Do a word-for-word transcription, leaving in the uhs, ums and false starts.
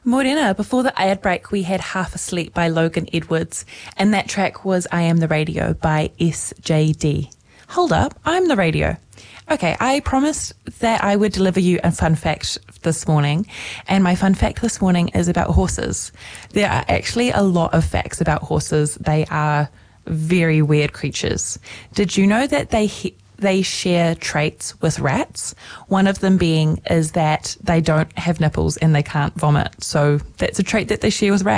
Morena, before the ad break, we had Half Asleep by Logan Edwards, and that track was I Am the Radio by S J D. Hold up, I'm the radio. Okay, I promised that I would deliver you a fun fact this morning, and my fun fact this morning is about horses. There are actually a lot of facts about horses. They are very weird creatures. Did you know that they he- they share traits with rats? One of them being is that they don't have nipples and they can't vomit. So that's a trait that they share with rats.